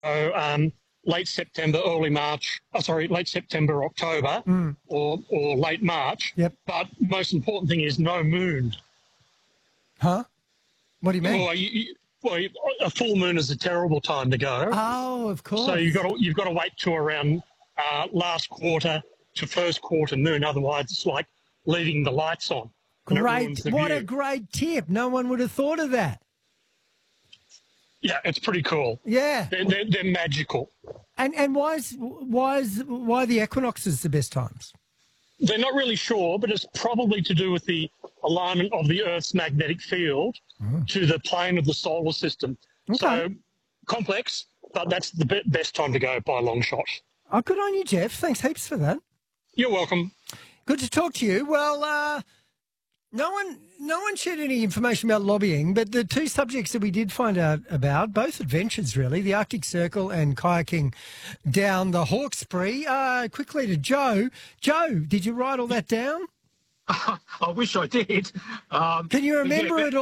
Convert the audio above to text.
late September, late September, October, or late March. Yep. But most important thing is no moon. Huh? What do you mean? A full moon is a terrible time to go. Oh, of course. So you've got to wait till around last quarter to first quarter moon. Otherwise, it's like leaving the lights on. Great. What a great tip. No one would have thought of that. Yeah, it's pretty cool. Yeah. They're magical. And why the equinoxes the best times? They're not really sure, but it's probably to do with the alignment of the Earth's magnetic field to the plane of the solar system. Okay. So complex, but that's the best time to go by a long shot. Oh, good on you, Jeff. Thanks heaps for that. You're welcome. Good to talk to you. Well, no one shared any information about lobbying, but the two subjects that we did find out about, both adventures really, the Arctic Circle and kayaking down the Hawkesbury. Quickly to Joe. Joe, did you write all that down? I wish I did. Can you remember it all?